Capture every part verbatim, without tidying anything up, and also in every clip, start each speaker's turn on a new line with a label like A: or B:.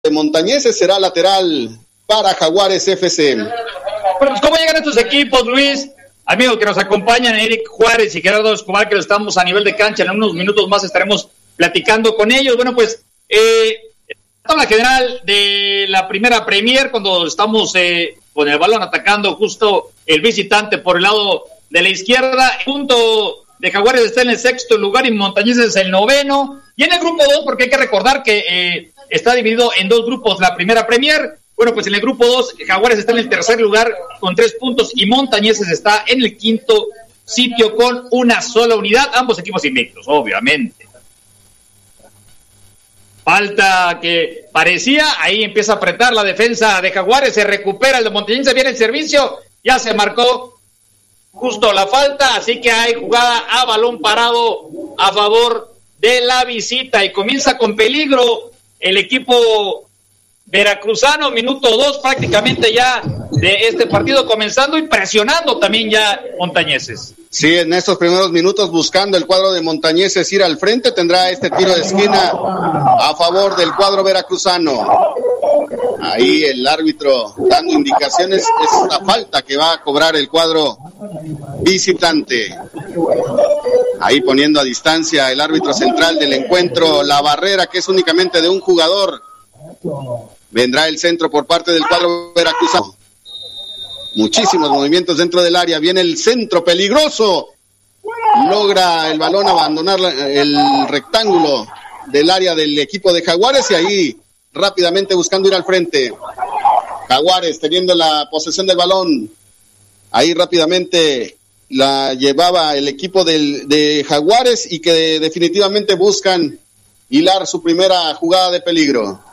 A: de Montañeses, será lateral para Jaguares F C.
B: Bueno, pues ¿cómo llegan estos equipos, Luis? Amigos que nos acompañan, Eric Juárez y Gerardo Escobar, que lo estamos a nivel de cancha, en unos minutos más estaremos platicando con ellos. Bueno, pues, eh, la tabla general de la primera Premier, cuando estamos eh, con el balón atacando justo el visitante por el lado de la izquierda, el punto de Jaguares está en el sexto lugar y Montañeses es el noveno, y en el grupo dos, porque hay que recordar que eh, está dividido en dos grupos la primera Premier. Bueno, pues en el grupo dos, Jaguares está en el tercer lugar con tres puntos y Montañeses está en el quinto sitio con una sola unidad, ambos equipos invictos, obviamente. Falta que parecía, ahí empieza a apretar la defensa de Jaguares, se recupera el de Montañeses, viene el servicio, ya se marcó justo la falta, así que hay jugada a balón parado a favor de la visita y comienza con peligro el equipo veracruzano, minuto dos prácticamente ya de este partido comenzando y presionando también ya Montañeses.
A: Sí, en estos primeros minutos buscando el cuadro de Montañeses ir al frente, tendrá este tiro de esquina a favor del cuadro veracruzano. Ahí el árbitro dando indicaciones, es la falta que va a cobrar el cuadro visitante. Ahí poniendo a distancia el árbitro central del encuentro, la barrera que es únicamente de un jugador. Vendrá el centro por parte del cuadro veracruzano. Muchísimos movimientos dentro del área. Viene el centro peligroso. Logra el balón abandonar el rectángulo del área del equipo de Jaguares y ahí rápidamente buscando ir al frente. Jaguares teniendo la posesión del balón. Ahí rápidamente la llevaba el equipo del, de Jaguares y que definitivamente buscan hilar su primera jugada de peligro.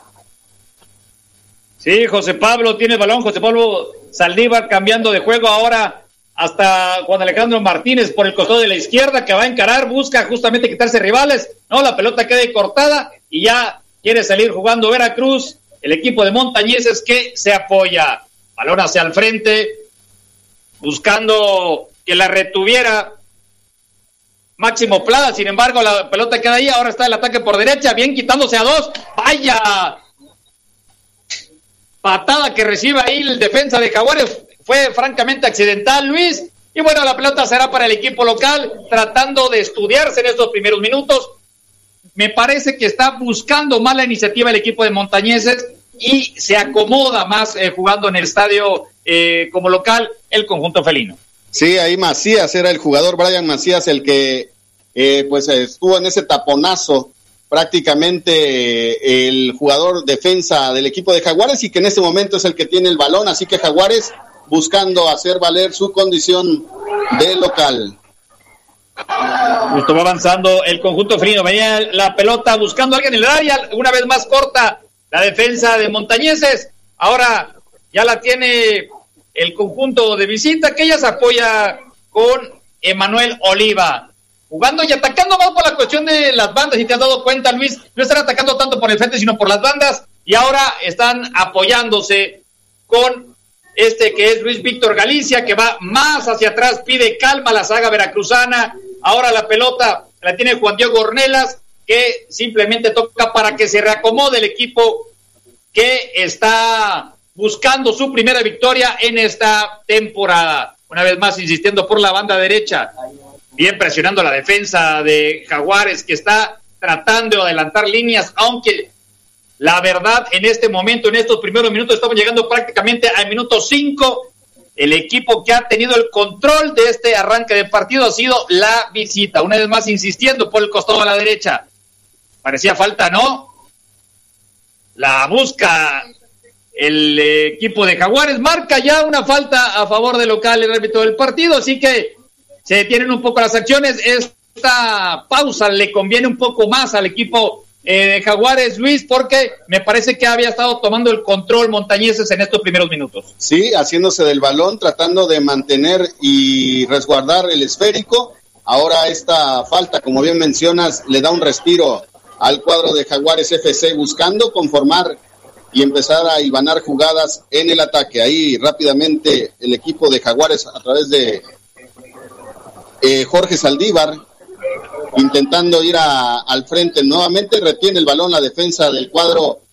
B: Sí, José Pablo tiene el balón, José Pablo Saldívar cambiando de juego ahora hasta Juan Alejandro Martínez por el costado de la izquierda que va a encarar, busca justamente quitarse rivales, no, la pelota queda cortada y ya quiere salir jugando Veracruz, el equipo de Montañeses que se apoya, balón hacia el frente, buscando que la retuviera Máximo Plada, sin embargo la pelota queda ahí, ahora está el ataque por derecha, bien quitándose a dos, vaya patada que recibe ahí el defensa de Jaguares, fue francamente accidental, Luis, y bueno, la pelota será para el equipo local, tratando de estudiarse en estos primeros minutos. Me parece que está buscando más la iniciativa el equipo de Montañeses y se acomoda más eh, jugando en el estadio eh, como local el conjunto felino.
A: Sí, ahí Macías era el jugador, Brian Macías, el que eh, pues estuvo en ese taponazo prácticamente el jugador defensa del equipo de Jaguares y que en este momento es el que tiene el balón, así que Jaguares buscando hacer valer su condición de local.
B: Justo va avanzando el conjunto felino, venía la pelota buscando a alguien en el área, una vez más corta la defensa de Montañeses, ahora ya la tiene el conjunto de visita que ella se apoya con Emanuel Oliva. Jugando y atacando más por la cuestión de las bandas, si te has dado cuenta, Luis, no están atacando tanto por el frente, sino por las bandas, y ahora están apoyándose con este que es Luis Víctor Galicia, que va más hacia atrás, pide calma a la saga veracruzana, ahora la pelota la tiene Juan Diego Ornelas, que simplemente toca para que se reacomode el equipo que está buscando su primera victoria en esta temporada. Una vez más insistiendo por la banda derecha, bien presionando la defensa de Jaguares que está tratando de adelantar líneas, aunque la verdad en este momento, en estos primeros minutos, estamos llegando prácticamente al minuto cinco, el equipo que ha tenido el control de este arranque de partido ha sido la visita, una vez más insistiendo por el costado a la derecha, parecía falta, ¿no? La busca el equipo de Jaguares, marca ya una falta a favor del local el árbitro del partido, así que se detienen un poco las acciones. Esta pausa le conviene un poco más al equipo eh, de Jaguares, Luis, porque me parece que había estado tomando el control Montañeses en estos primeros minutos.
A: Sí, haciéndose del balón, tratando de mantener y resguardar el esférico. Ahora esta falta, como bien mencionas, le da un respiro al cuadro de Jaguares F C, buscando conformar y empezar a hilvanar jugadas en el ataque. Ahí rápidamente el equipo de Jaguares a través de Eh, Jorge Saldívar intentando ir a, al frente nuevamente, retiene el balón la defensa del cuadro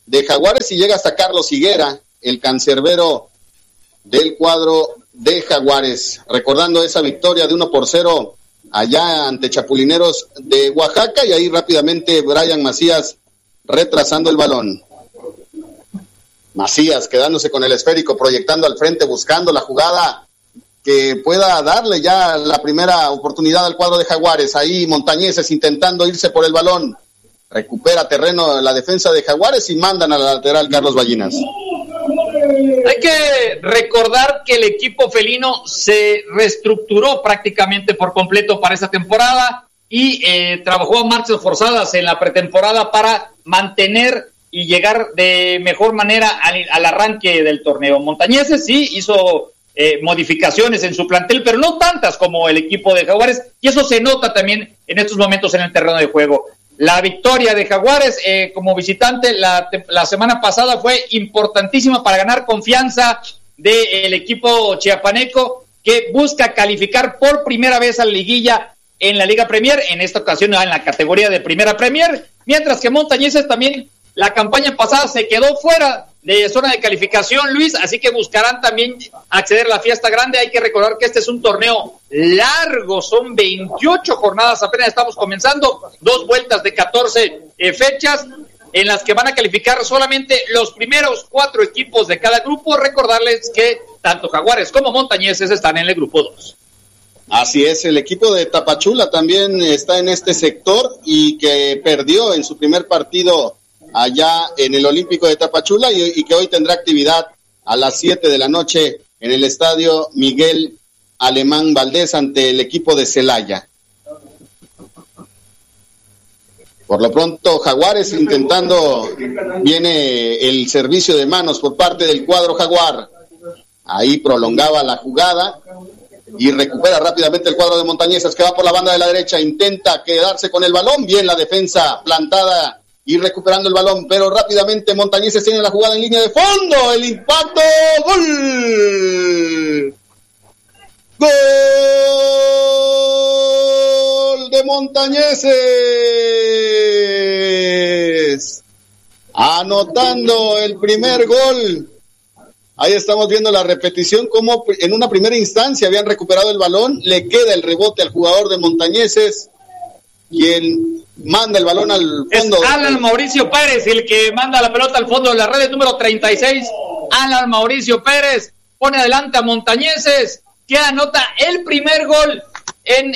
A: de Jaguares y llega hasta Carlos Higuera, el cancerbero del cuadro de Jaguares, recordando esa victoria de uno por cero allá ante Chapulineros de Oaxaca, y ahí rápidamente Brian Macías retrasando el balón. Macías quedándose con el esférico, proyectando al frente, buscando la jugada que pueda darle ya la primera oportunidad al cuadro de Jaguares. Ahí Montañeses intentando irse por el balón, recupera terreno la defensa de Jaguares y mandan a la lateral Carlos Ballinas.
B: Hay que recordar que el equipo felino se reestructuró prácticamente por completo para esta temporada y eh, trabajó a marchas forzadas en la pretemporada para mantener y llegar de mejor manera al, al arranque del torneo. Montañeses sí hizo eh, modificaciones en su plantel, pero no tantas como el equipo de Jaguares, y eso se nota también en estos momentos en el terreno de juego. La victoria de Jaguares eh, como visitante la, la semana pasada fue importantísima para ganar confianza del equipo chiapaneco, que busca calificar por primera vez a la liguilla en la Liga Premier, en esta ocasión en la categoría de Primera Premier, mientras que Montañeses también la campaña pasada se quedó fuera de zona de calificación, Luis, así que buscarán también acceder a la fiesta grande. Hay que recordar que este es un torneo largo, son veintiocho jornadas, apenas estamos comenzando, dos vueltas de catorce eh, fechas, en las que van a calificar solamente los primeros cuatro equipos de cada grupo. Recordarles que tanto Jaguares como Montañeses están en el grupo dos.
A: Así es, el equipo de Tapachula también está en este sector y que perdió en su primer partido allá en el Olímpico de Tapachula y, y que hoy tendrá actividad a las siete de la noche en el estadio Miguel Alemán Valdés ante el equipo de Celaya. Por lo pronto Jaguares intentando, viene el servicio de manos por parte del cuadro Jaguar, ahí prolongaba la jugada y recupera rápidamente el cuadro de Montañeses, que va por la banda de la derecha, intenta quedarse con el balón, bien la defensa plantada y recuperando el balón, pero rápidamente Montañeses tiene la jugada en línea de fondo, el impacto, gol, gol de Montañeses, anotando el primer gol. Ahí estamos viendo la repetición, como en una primera instancia habían recuperado el balón, le queda el rebote al jugador de Montañeses, quien manda el balón al fondo.
B: Es Alan Mauricio Pérez el que manda la pelota al fondo de la red, número treinta y seis. Alan Mauricio Pérez pone adelante a Montañeses, que anota el primer gol en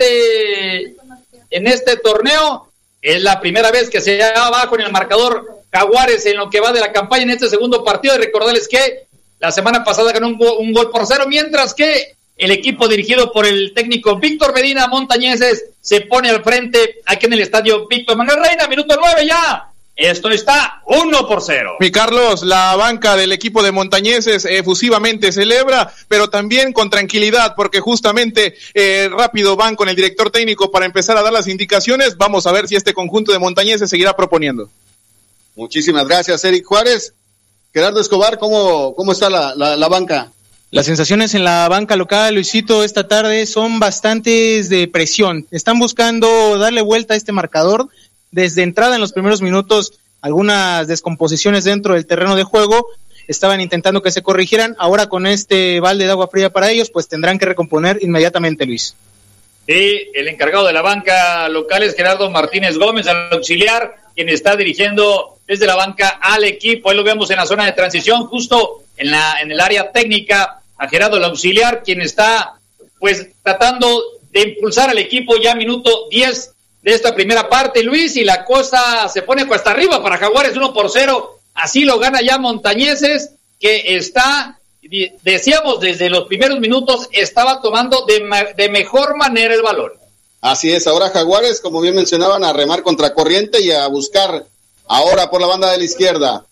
B: este en este torneo. Es la primera vez que se lleva abajo en el marcador Jaguares en lo que va de la campaña en este segundo partido. Y recordarles que la semana pasada ganó un, go- un gol por cero, mientras que el equipo dirigido por el técnico Víctor Medina, Montañeses, se pone al frente aquí en el estadio Víctor Manuel Reina, minuto nueve ya. Esto está uno por cero.
C: Mi Carlos, la banca del equipo de Montañeses efusivamente celebra, pero también con tranquilidad, porque justamente eh, rápido van con el director técnico para empezar a dar las indicaciones. Vamos a ver si este conjunto de Montañeses seguirá proponiendo.
A: Muchísimas gracias, Eric Juárez. Gerardo Escobar, ¿cómo, cómo está la, la, la banca?
D: Las sensaciones en la banca local, Luisito, esta tarde son bastantes de presión. Están buscando darle vuelta a este marcador. Desde entrada en los primeros minutos, algunas descomposiciones dentro del terreno de juego estaban intentando que se corrigieran. Ahora con este balde de agua fría para ellos, pues tendrán que recomponer inmediatamente, Luis.
B: Sí, el encargado de la banca local es Gerardo Martínez Gómez, al auxiliar, quien está dirigiendo desde la banca al equipo. Ahí lo vemos en la zona de transición, justo en la en el área técnica, a Gerardo el auxiliar, quien está pues tratando de impulsar al equipo ya minuto diez de esta primera parte, Luis, y la cosa se pone cuesta arriba para Jaguares, uno por cero, así lo gana ya Montañeses, que está, decíamos desde los primeros minutos, estaba tomando de, de mejor manera el balón.
A: Así es, ahora Jaguares, como bien mencionaban, a remar contra corriente y a buscar ahora por la banda de la izquierda.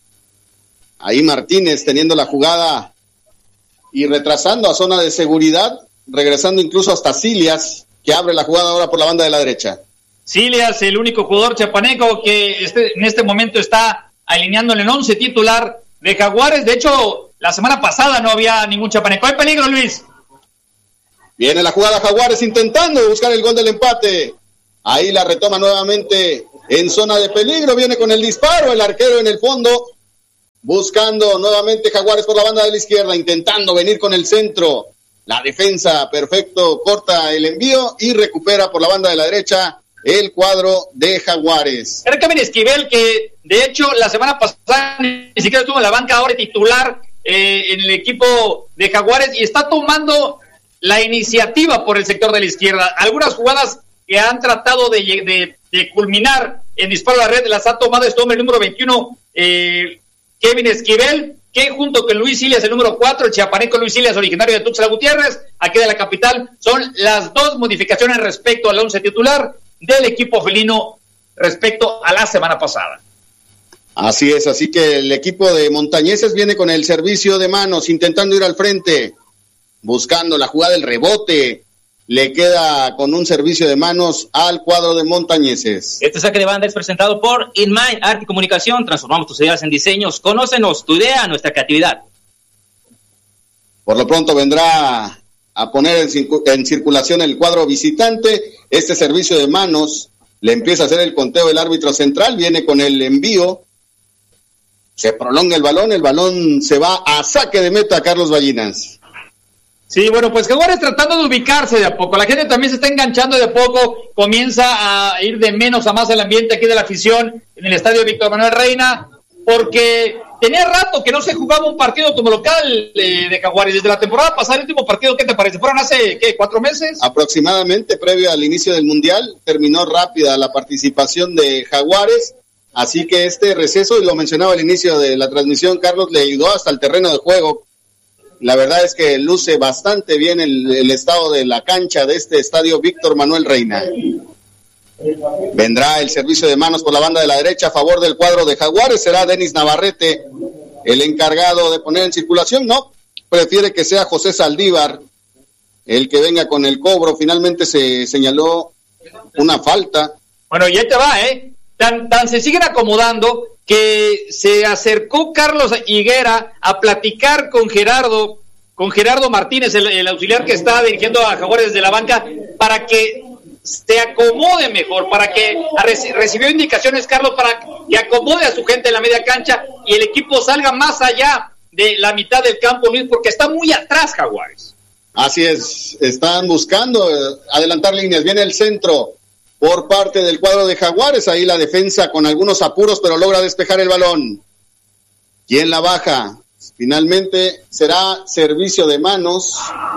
A: Ahí Martínez teniendo la jugada y retrasando a zona de seguridad, regresando incluso hasta Silias, que abre la jugada ahora por la banda de la derecha.
B: Silias, el único jugador chiapaneco que este, en este momento está alineando en el once titular de Jaguares. De hecho, la semana pasada no había ningún chiapaneco. Hay peligro, Luis.
A: Viene la jugada Jaguares intentando buscar el gol del empate. Ahí la retoma nuevamente en zona de peligro, viene con el disparo, el arquero en el fondo, buscando nuevamente Jaguares por la banda de la izquierda, intentando venir con el centro. La defensa, perfecto, corta el envío y recupera por la banda de la derecha el cuadro de Jaguares.
B: Era Kevin Esquivel, que de hecho la semana pasada ni siquiera estuvo en la banca, ahora titular eh, en el equipo de Jaguares, y está tomando la iniciativa por el sector de la izquierda. Algunas jugadas que han tratado de, de, de culminar en disparo a la red las ha tomado este hombre, el número veintiuno, eh, Kevin Esquivel, que junto con Luis Ilias, el número cuatro, el chiapaneco Luis Ilias, originario de Tuxtla Gutiérrez, aquí de la capital, son las dos modificaciones respecto al once titular del equipo felino respecto a la semana pasada.
A: Así es, así que el equipo de Montañeses viene con el servicio de manos, intentando ir al frente, buscando la jugada del rebote, le queda con un servicio de manos al cuadro de Montañeses.
E: Este saque de banda es presentado por InMind Arte y Comunicación. Transformamos tus ideas en diseños. Conócenos, tu idea, nuestra creatividad.
A: Por lo pronto vendrá a poner en, circu- en circulación el cuadro visitante. Este servicio de manos le empieza a hacer el conteo el árbitro central, viene con el envío, se prolonga el balón, el balón se va a saque de meta a Carlos Ballinas.
B: Sí, bueno, pues Jaguares tratando de ubicarse de a poco, la gente también se está enganchando de a poco, comienza a ir de menos a más el ambiente aquí de la afición en el estadio Víctor Manuel Reina, porque tenía rato que no se jugaba un partido como local eh, de Jaguares. Desde la temporada pasada, el último partido, ¿qué te parece? ¿Fueron hace, qué, cuatro meses?
A: Aproximadamente, previo al inicio del Mundial, terminó rápida la participación de Jaguares, así que este receso, y lo mencionaba al inicio de la transmisión, Carlos, le ayudó hasta el terreno de juego. La verdad es que luce bastante bien el, el estado de la cancha de este estadio Víctor Manuel Reina. Vendrá el servicio de manos por la banda de la derecha a favor del cuadro de Jaguares. Será Denis Navarrete el encargado de poner en circulación. No, prefiere que sea José Saldívar el que venga con el cobro. Finalmente se señaló una falta.
B: Bueno, y ahí te va, ¿eh? Tan, tan se siguen acomodando que se acercó Carlos Higuera a platicar con Gerardo, con Gerardo Martínez, el, el auxiliar que está dirigiendo a Jaguares desde la banca, para que se acomode mejor, para que reci- recibió indicaciones Carlos para que acomode a su gente en la media cancha y el equipo salga más allá de la mitad del campo, Luis, porque está muy atrás Jaguares.
A: Así es, están buscando eh, adelantar líneas. Viene el centro por parte del cuadro de Jaguares, ahí la defensa con algunos apuros, pero logra despejar el balón. ¿Quién la baja? Finalmente será servicio de manos.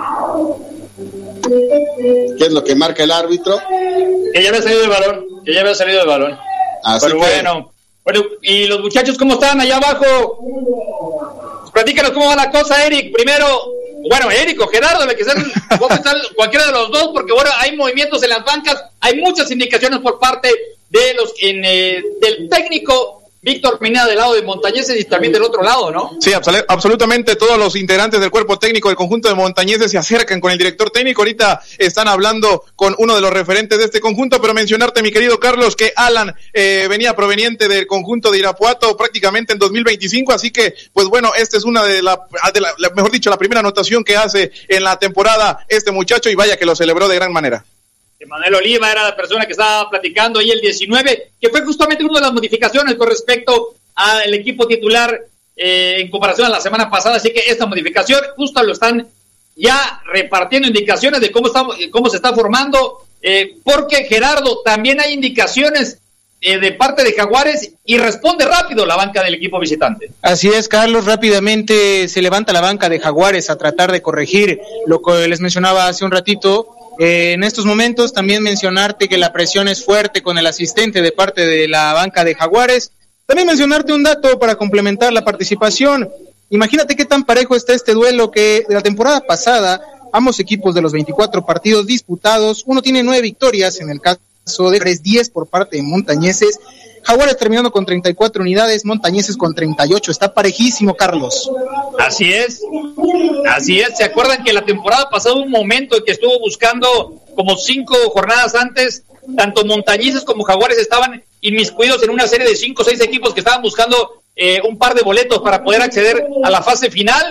A: ¿Qué es lo que marca el árbitro?
B: Que ya había salido el balón, que ya había salido el balón.
A: Así
B: Pero
A: que...
B: bueno, bueno, y los muchachos, ¿cómo están allá abajo? Platícanos cómo va la cosa, Eric. Primero, bueno, Eric o Gerardo, de que ser cualquiera de los dos, porque bueno, hay movimientos en las bancas, hay muchas indicaciones por parte de los en, eh, del técnico Víctor Minada del lado de Montañeses y también del otro lado, ¿no?
C: Sí, absol- absolutamente todos los integrantes del cuerpo técnico del conjunto de Montañeses se acercan con el director técnico. Ahorita están hablando con uno de los referentes de este conjunto, pero mencionarte, mi querido Carlos, que Alan eh, venía proveniente del conjunto de Irapuato prácticamente en dos mil veinticinco, así que, pues bueno, esta es una de la, de la, la mejor dicho, la primera anotación que hace en la temporada este muchacho, y vaya que lo celebró de gran manera.
B: Manuel Oliva era la persona que estaba platicando ahí el diecinueve, que fue justamente una de las modificaciones con respecto al equipo titular eh, en comparación a la semana pasada, así que esta modificación justo lo están ya repartiendo indicaciones de cómo, está, cómo se está formando, eh, porque Gerardo, también hay indicaciones eh, de parte de Jaguares y responde rápido la banca del equipo visitante.
D: Así es, Carlos, rápidamente se levanta la banca de Jaguares a tratar de corregir lo que les mencionaba hace un ratito. Eh, en estos momentos también mencionarte que la presión es fuerte con el asistente de parte de la banca de Jaguares. También mencionarte un dato para complementar la participación. Imagínate qué tan parejo está este duelo, que de la temporada pasada ambos equipos de los veinticuatro partidos disputados, uno tiene nueve victorias, en el caso de diez por parte de Montañeses. Jaguares terminando con treinta y cuatro unidades, Montañeses con treinta y ocho. Está parejísimo, Carlos.
B: Así es, así es. ¿Se acuerdan que la temporada pasada un momento en que estuvo buscando como cinco jornadas antes, tanto Montañeses como Jaguares estaban inmiscuidos en una serie de cinco o seis equipos que estaban buscando eh, un par de boletos para poder acceder a la fase final?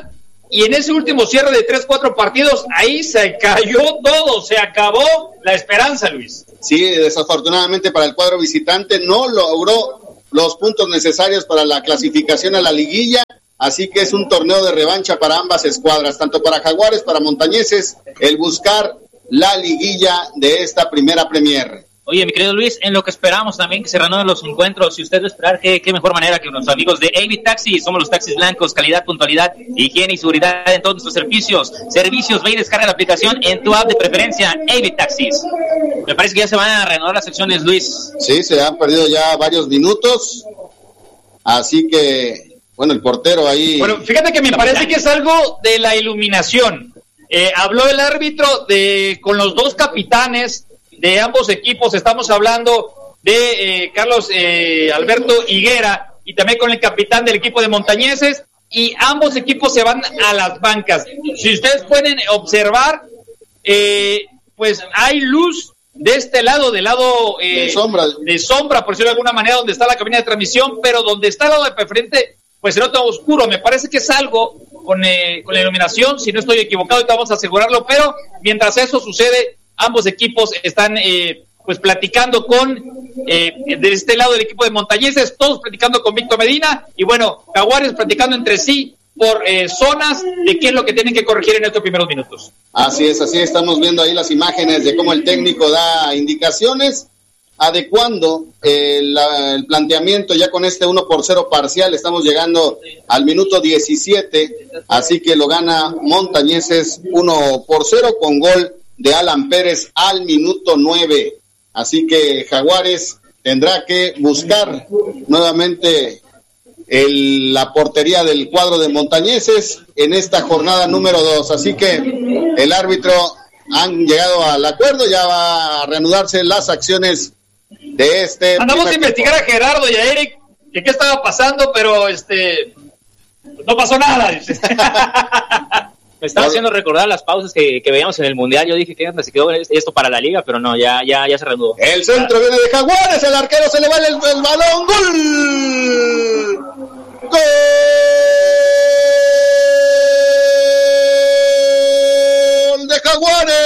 B: y en ese último cierre de tres, cuatro partidos, ahí se cayó todo, se acabó la esperanza, Luis.
A: Sí, desafortunadamente para el cuadro visitante no logró los puntos necesarios para la clasificación a la liguilla, así que es un torneo de revancha para ambas escuadras, tanto para Jaguares, para Montañeses, el buscar la liguilla de esta primera Premier.
E: Oye, mi querido Luis, en lo que esperamos también que se reanuden los encuentros, si usted va a esperar, ¿qué, qué mejor manera que los amigos de A V Taxi? Somos los taxis blancos, calidad, puntualidad, higiene y seguridad en todos nuestros servicios. Servicios, ve y descarga la aplicación en tu app de preferencia, A V Taxis. Me parece que ya se van a reanudar las secciones, Luis.
A: Sí, se han perdido ya varios minutos, así que, bueno, el portero ahí...
B: Bueno, fíjate que me parece que es algo de la iluminación. Eh, habló el árbitro de con los dos capitanes de ambos equipos, estamos hablando de eh, Carlos eh, Alberto Higuera y también con el capitán del equipo de Montañeses, y ambos equipos se van a las bancas. Si ustedes pueden observar, eh, pues hay luz de este lado, del lado eh,
A: de sombra,
B: de sombra, por decirlo de alguna manera, donde está la cabina de transmisión, pero donde está el lado de preferente, pues se nota oscuro. Me parece que es algo con, eh, con la iluminación, si no estoy equivocado, ahorita vamos a asegurarlo, pero mientras eso sucede, ambos equipos están eh, pues platicando con eh, de este lado del equipo de Montañeses, todos platicando con Víctor Medina, y bueno, Jaguares platicando entre sí por eh, zonas de qué es lo que tienen que corregir en estos primeros minutos.
A: Así es, así estamos viendo ahí las imágenes de cómo el técnico da indicaciones, adecuando eh, la, el planteamiento ya con este uno por cero parcial. Estamos llegando al minuto diecisiete, así que lo gana Montañeses uno por cero con gol de Alan Pérez al minuto nueve. Así que Jaguares tendrá que buscar nuevamente el, la portería del cuadro de Montañeses en esta jornada número dos. Así que el árbitro han llegado al acuerdo, ya va a reanudarse las acciones de este.
B: Andamos a investigar a Gerardo y a Eric que qué estaba pasando, pero este no pasó nada.
E: Me estaba haciendo recordar las pausas que, que veíamos en el Mundial. Yo dije que se quedó esto para la liga, pero no, ya ya ya se reanudó.
A: El centro viene de Jaguares, el arquero se le va el, el balón, gol, gol de Jaguares,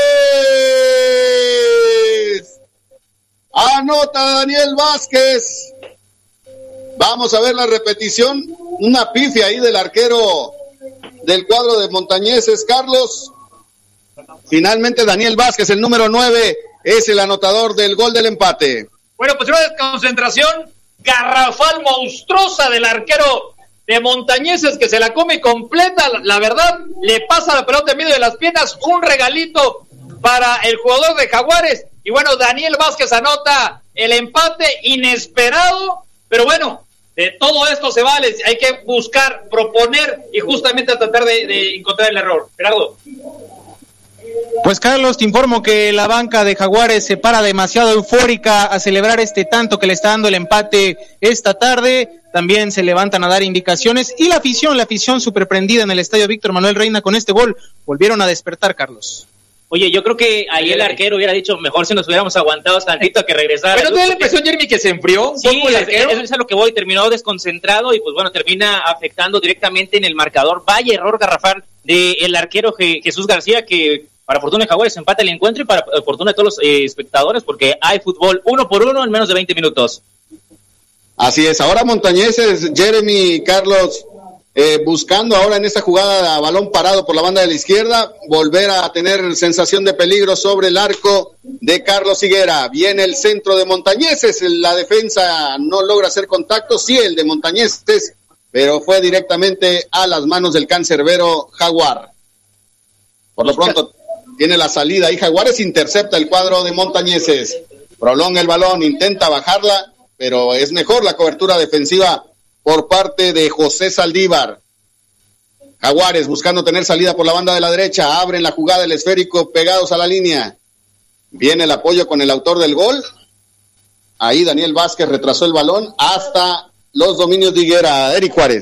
A: anota Daniel Vázquez. Vamos a ver la repetición, una pifia ahí del arquero del cuadro de Montañeses, Carlos. Finalmente Daniel Vázquez, el número nueve, es el anotador del gol del empate.
B: Bueno, pues una desconcentración garrafal monstruosa del arquero de Montañeses, que se la come completa, la, la verdad, le pasa la pelota en medio de las piernas, un regalito para el jugador de Jaguares, y bueno, Daniel Vázquez anota el empate inesperado, pero bueno, de todo esto se vale, hay que buscar, proponer y justamente tratar de, de encontrar el error. Gerardo.
D: Pues Carlos, te informo que la banca de Jaguares se para demasiado eufórica a celebrar este tanto que le está dando el empate esta tarde. También se levantan a dar indicaciones y la afición, la afición súper prendida en el estadio Víctor Manuel Reina con este gol, volvieron a despertar, Carlos.
E: Oye, yo creo que ahí el arquero hubiera dicho, mejor si nos hubiéramos aguantado tantito a que regresara.
B: ¿Pero te da la impresión, Jeremy, que se enfrió?
E: Sí, es, eso es a lo que voy, terminó desconcentrado y pues bueno, termina afectando directamente en el marcador. Vaya error garrafal del arquero Jesús García, que para fortuna de Jaguares empata el encuentro y para fortuna de todos los eh, espectadores, porque hay fútbol uno por uno en menos de veinte minutos.
A: Así es, ahora Montañeses, Jeremy, Carlos, eh, buscando ahora en esta jugada a balón parado por la banda de la izquierda, volver a tener sensación de peligro sobre el arco de Carlos Higuera. Viene el centro de Montañeses, la defensa no logra hacer contacto, sí el de Montañeses, pero fue directamente a las manos del cancerbero Jaguar. Por lo pronto tiene la salida y Jaguares intercepta el cuadro de Montañeses, prolonga el balón, intenta bajarla, pero es mejor la cobertura defensiva por parte de José Saldívar. Jaguares buscando tener salida por la banda de la derecha, abren la jugada, el esférico pegados a la línea. Viene el apoyo con el autor del gol. Ahí Daniel Vázquez retrasó el balón hasta los dominios de Higuera. Eric Juárez.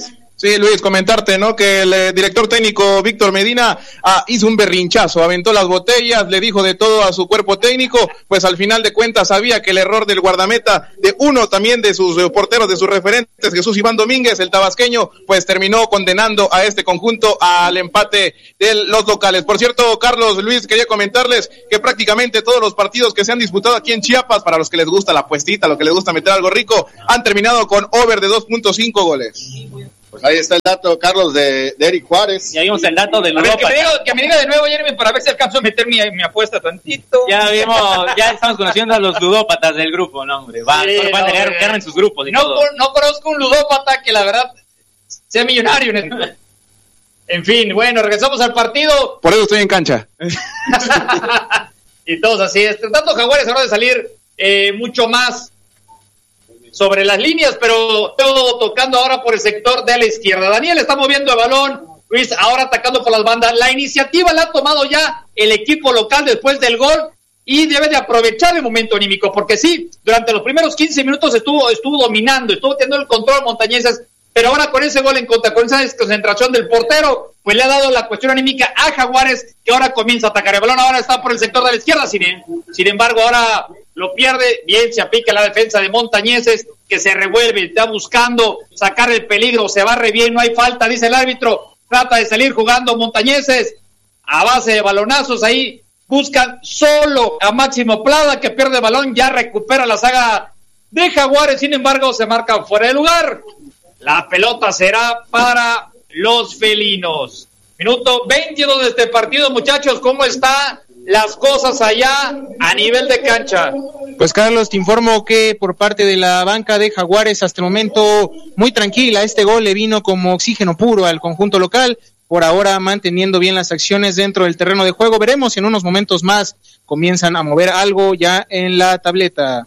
C: Sí, Luis, comentarte, ¿no? Que el eh, director técnico Víctor Medina ah, hizo un berrinchazo, aventó las botellas, le dijo de todo a su cuerpo técnico, pues al final de cuentas sabía que el error del guardameta, de uno también de sus eh, porteros, de sus referentes, Jesús Iván Domínguez, el tabasqueño, pues terminó condenando a este conjunto al empate de los locales. Por cierto, Carlos, Luis, quería comentarles que prácticamente todos los partidos que se han disputado aquí en Chiapas, para los que les gusta la apuestita, los que les gusta meter algo rico, han terminado con over de dos punto cinco goles.
A: Pues ahí está el dato, Carlos, de, de Eric Juárez.
E: Ya vimos el dato del
B: Ludópata. Que, que me diga de nuevo, Jeremy, para ver si alcanzo a meter mi, mi apuesta tantito.
E: Ya vimos, ya estamos conociendo a los ludópatas del grupo, no, hombre. Va, sí, van a no, quedar en sus grupos. Y
B: no,
E: todo.
B: no conozco un ludópata que la verdad sea millonario. En, el... en fin, bueno, regresamos al partido.
C: Por eso estoy en cancha.
B: Y todos así es. Tratando Jaguares ahora de salir eh, mucho más sobre las líneas, pero todo tocando ahora por el sector de la izquierda. Daniel está moviendo el balón, Luis ahora atacando por las bandas. La iniciativa la ha tomado ya el equipo local después del gol y debe de aprovechar el momento anímico, porque sí, durante los primeros quince minutos estuvo estuvo dominando, estuvo teniendo el control Montañeses, pero ahora con ese gol en contra, con esa desconcentración del portero, pues le ha dado la cuestión anímica a Jaguares, que ahora comienza a atacar. El balón ahora está por el sector de la izquierda, sin, sin embargo ahora lo pierde, bien se aplica la defensa de Montañeses, que se revuelve, está buscando sacar el peligro, se barre bien, no hay falta, dice el árbitro, trata de salir jugando Montañeses, a base de balonazos ahí, buscan solo a Máximo Plada, que pierde el balón, ya recupera la saga de Jaguares, sin embargo se marca fuera de lugar, la pelota será para los felinos. Minuto veintidós de este partido, muchachos, ¿cómo está las cosas allá a nivel de cancha?
D: Pues Carlos, te informo que por parte de la banca de Jaguares hasta el momento muy tranquila, este gol le vino como oxígeno puro al conjunto local, por ahora manteniendo bien las acciones dentro del terreno de juego, veremos si en unos momentos más comienzan a mover algo ya en la tableta.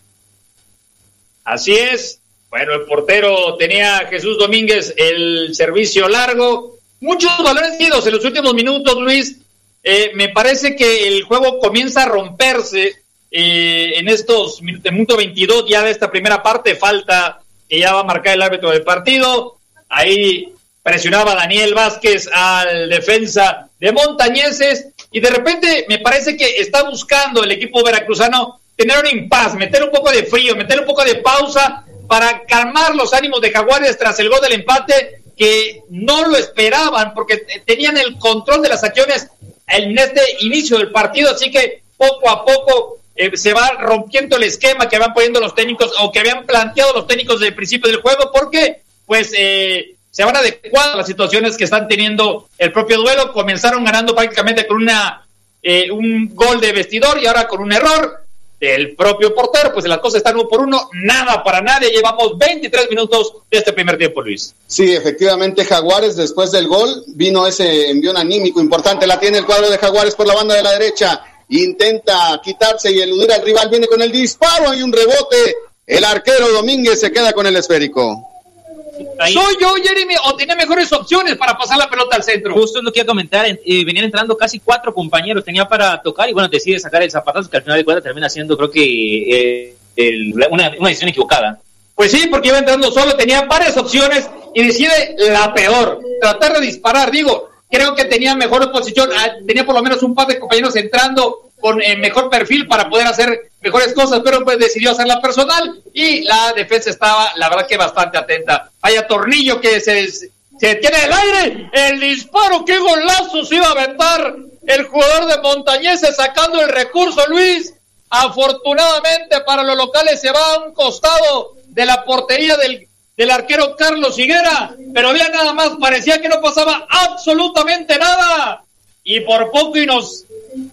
B: Así es, bueno, el portero tenía Jesús Domínguez el servicio largo, muchos balones idos en los últimos minutos, Luis. Eh, me parece que el juego comienza a romperse eh, en estos minuto veintidós ya de esta primera parte, falta que ya va a marcar el árbitro del partido. Ahí presionaba Daniel Vázquez al defensa de Montañeses y de repente me parece que está buscando el equipo veracruzano tener un impas, meter un poco de frío, meter un poco de pausa para calmar los ánimos de Jaguares tras el gol del empate, que no lo esperaban porque tenían el control de las acciones en este inicio del partido, así que poco a poco eh, se va rompiendo el esquema que van poniendo los técnicos o que habían planteado los técnicos desde el principio del juego, porque pues eh, se van adecuando a las situaciones que están teniendo el propio duelo. Comenzaron ganando prácticamente con una eh, un gol de vestidor y ahora con un error del propio portero, pues las cosas están uno por uno, nada para nadie. Llevamos veintitrés minutos de este primer tiempo, Luis.
A: Sí, efectivamente, Jaguares después del gol vino ese envión anímico importante, la tiene el cuadro de Jaguares por la banda de la derecha, intenta quitarse y eludir al rival, viene con el disparo, hay un rebote, el arquero Domínguez se queda con el esférico.
B: Ahí. ¿Soy yo, Jeremy, o tenía mejores opciones para pasar la pelota al centro?
E: Justo lo que iba a comentar, eh, venían entrando casi cuatro compañeros, tenía para tocar y bueno, decide sacar el zapatazo que al final de cuentas termina siendo, creo que eh, el, una, una decisión equivocada.
B: Pues sí, porque iba entrando solo, tenía varias opciones y decide la peor, tratar de disparar. Digo, creo que tenía mejor posición, tenía por lo menos un par de compañeros entrando con eh, mejor perfil para poder hacer mejores cosas, pero pues decidió hacerla personal y la defensa estaba, la verdad que bastante atenta. Vaya Tornillo que se, se detiene en el aire, el disparo, qué golazo se iba a aventar el jugador de Montañeses sacando el recurso, Luis. Afortunadamente para los locales se va a un costado de la portería del, del arquero Carlos Higuera, pero vean nada más, parecía que no pasaba absolutamente nada y por poco y nos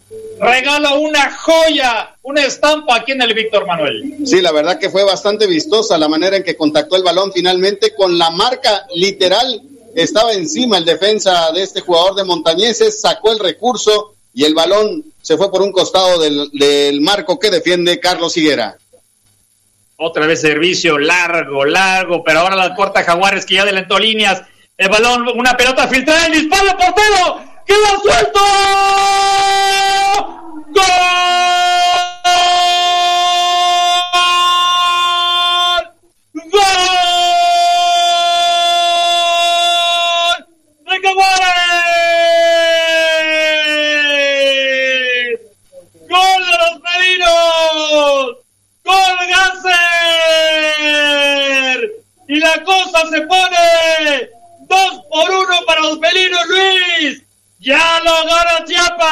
B: regala una joya, una estampa aquí en el Víctor Manuel.
A: Sí, la verdad que fue bastante vistosa la manera en que contactó el balón finalmente con la marca literal, estaba encima el defensa de este jugador de Montañeses, sacó el recurso y el balón se fue por un costado del, del marco que defiende Carlos Higuera.
B: Otra vez servicio largo, largo, pero ahora la corta Jaguares que ya adelantó líneas, el balón, una pelota filtrada, el disparo al portero, ¡queda suelto! ¡Gol! ¡Gol! por uno para los felinos, Luis. ¡Ya lo gana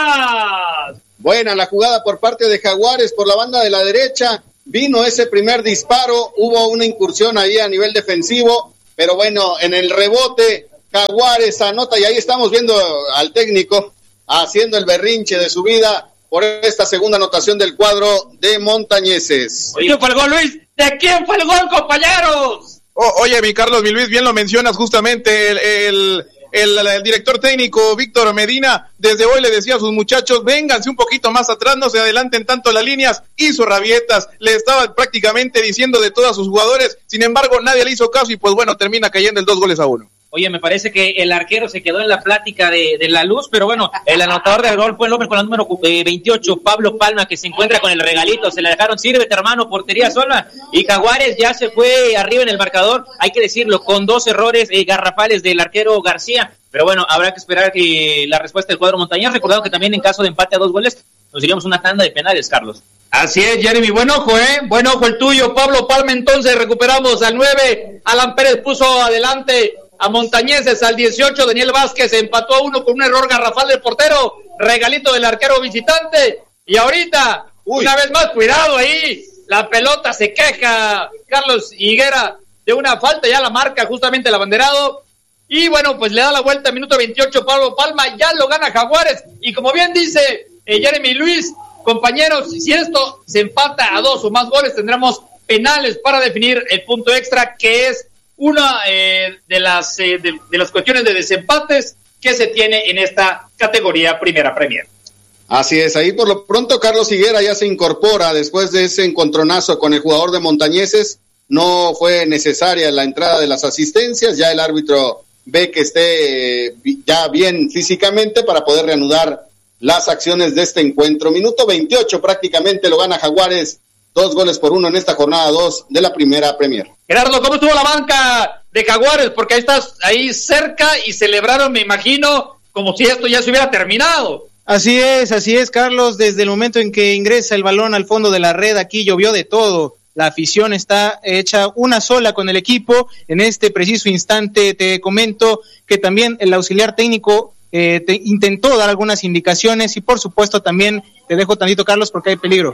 B: Chiapas!
A: Buena la jugada por parte de Jaguares por la banda de la derecha. Vino ese primer disparo, hubo una incursión ahí a nivel defensivo, pero bueno, en el rebote Jaguares anota y ahí estamos viendo al técnico haciendo el berrinche de su vida por esta segunda anotación del cuadro de Montañeses.
B: ¿De quién fue el gol, Luis? ¿De quién fue el gol, compañeros?
C: Oh, oye, mi Carlos, mi Luis, bien lo mencionas justamente, el, el, el, el director técnico Víctor Medina, desde hoy le decía a sus muchachos, vénganse un poquito más atrás, no se adelanten tanto las líneas, hizo rabietas, le estaba prácticamente diciendo de todos sus jugadores, sin embargo nadie le hizo caso y pues bueno, termina cayendo el dos goles a uno.
E: Oye, me parece que el arquero se quedó en la plática de, de la luz, pero bueno, el anotador del gol fue el hombre con la número eh, veintiocho, Pablo Palma, que se encuentra con el regalito, se le dejaron, sírvete hermano, portería sola, y Jaguares ya se fue arriba en el marcador, hay que decirlo, con dos errores eh, garrafales del arquero García, pero bueno, habrá que esperar que la respuesta del cuadro montañés, recordando que también en caso de empate a dos goles, nos iríamos una tanda de penales, Carlos.
B: Así es, Jeremy, buen ojo, ¿eh? Buen ojo el tuyo, Pablo Palma, entonces recuperamos al nueve, Alan Pérez puso adelante a Montañeses, al dieciocho, Daniel Vázquez empató a uno con un error garrafal del portero, regalito del arquero visitante, y ahorita, Uy. una vez más, cuidado ahí, la pelota se queja, Carlos Higuera, de una falta, ya la marca justamente el abanderado, y bueno, pues le da la vuelta, minuto veintiocho, Pablo Palma, ya lo gana Jaguares, y como bien dice eh, Jeremy Luis, compañeros, si esto se empata a dos o más goles, tendremos penales para definir el punto extra, que es una eh, de las eh, de, de las cuestiones de desempates que se tiene en esta categoría Primera Premier.
A: Así es, ahí por lo pronto Carlos Higuera ya se incorpora después de ese encontronazo con el jugador de Montañeses, no fue necesaria la entrada de las asistencias, ya el árbitro ve que esté eh, ya bien físicamente para poder reanudar las acciones de este encuentro. Minuto veintiocho prácticamente lo gana Jaguares, dos goles por uno en esta jornada dos de la Primera Premier.
B: Gerardo, ¿cómo estuvo la banca de Jaguares? Porque ahí estás ahí cerca y celebraron, me imagino, como si esto ya se hubiera terminado.
D: Así es, así es, Carlos, desde el momento en que ingresa el balón al fondo de la red, aquí llovió de todo. La afición está hecha una sola con el equipo. En este preciso instante te comento que también el auxiliar técnico eh, te intentó dar algunas indicaciones y por supuesto también te dejo tantito, Carlos, porque hay peligro.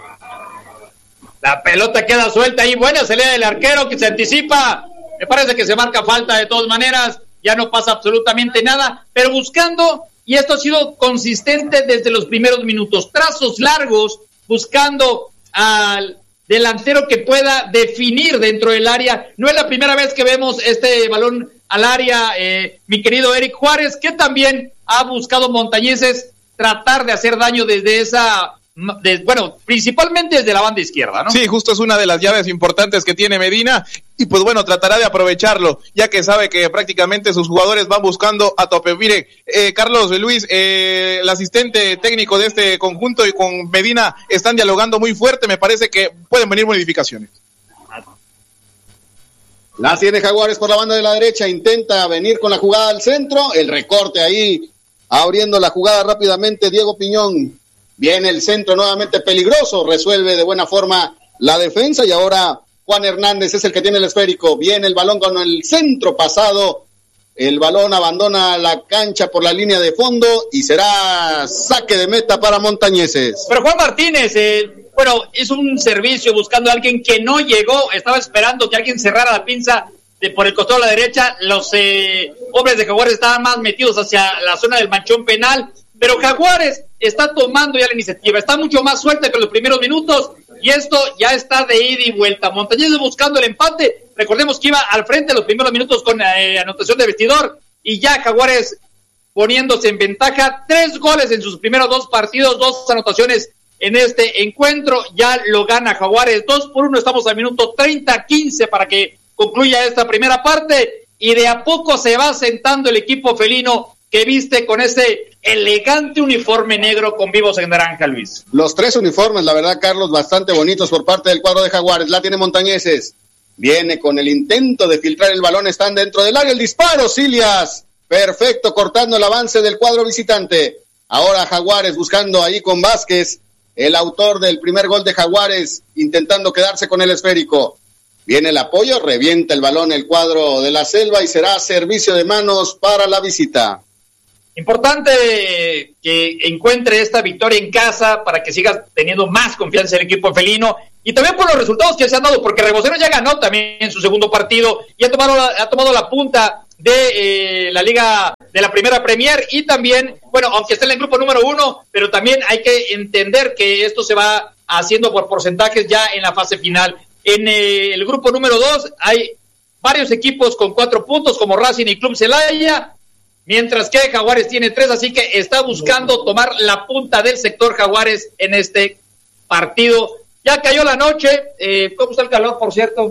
B: La pelota queda suelta ahí, buena salida del arquero que se anticipa, me parece que se marca falta de todas maneras, ya no pasa absolutamente nada, pero buscando, y esto ha sido consistente desde los primeros minutos, trazos largos, buscando al delantero que pueda definir dentro del área. No es la primera vez que vemos este balón al área, eh, mi querido Eric Juárez, que también ha buscado Montañeses tratar de hacer daño desde esa... De, bueno, principalmente desde la banda izquierda, ¿no?
C: Sí, justo es una de las llaves importantes que tiene Medina y pues bueno, tratará de aprovecharlo, ya que sabe que prácticamente sus jugadores van buscando a tope. Mire, eh, Carlos Luis, eh, el asistente técnico de este conjunto y con Medina están dialogando muy fuerte, me parece que pueden venir modificaciones.
A: La tiene Jaguares por la banda de la derecha, intenta venir con la jugada al centro, el recorte ahí, abriendo la jugada rápidamente Diego Piñón. Viene el centro nuevamente peligroso, resuelve de buena forma la defensa y ahora Juan Hernández es el que tiene el esférico. Viene el balón con el centro pasado, el balón abandona la cancha por la línea de fondo y será saque de meta para Montañeses.
B: Pero Juan Martínez, eh, bueno, hizo un servicio buscando a alguien que no llegó, estaba esperando que alguien cerrara la pinza de por el costado de la derecha, los eh, hombres de Jaguares estaban más metidos hacia la zona del manchón penal, pero Jaguares está tomando ya la iniciativa, está mucho más suelta que los primeros minutos, y esto ya está de ida y vuelta. Montañeses buscando el empate, recordemos que iba al frente los primeros minutos con eh, anotación de vestidor, y ya Jaguares poniéndose en ventaja, tres goles en sus primeros dos partidos, dos anotaciones en este encuentro, ya lo gana Jaguares, dos por uno, estamos al minuto treinta quince para que concluya esta primera parte, y de a poco se va sentando el equipo felino, que viste con ese elegante uniforme negro con vivos en naranja, Luis.
A: Los tres uniformes, la verdad, Carlos, bastante bonitos por parte del cuadro de Jaguares. La tiene Montañeses. Viene con el intento de filtrar el balón, están dentro del área. El disparo, Silias. Perfecto, cortando el avance del cuadro visitante. Ahora Jaguares buscando ahí con Vázquez, el autor del primer gol de Jaguares, intentando quedarse con el esférico. Viene el apoyo, revienta el balón el cuadro de la Selva y será servicio de manos para la visita.
B: Importante que encuentre esta victoria en casa para que siga teniendo más confianza el equipo felino y también por los resultados que se han dado, porque Reboceros ya ganó también en su segundo partido y ha tomado la, ha tomado la punta de eh, la Liga de la Primera Premier y también, bueno, aunque esté en el grupo número uno, pero también hay que entender que esto se va haciendo por porcentajes ya en la fase final. En eh, el grupo número dos hay varios equipos con cuatro puntos como Racing y Club Celaya, mientras que Jaguares tiene tres, así que está buscando tomar la punta del sector Jaguares en este partido. Ya cayó la noche, eh, ¿cómo está el calor, por cierto?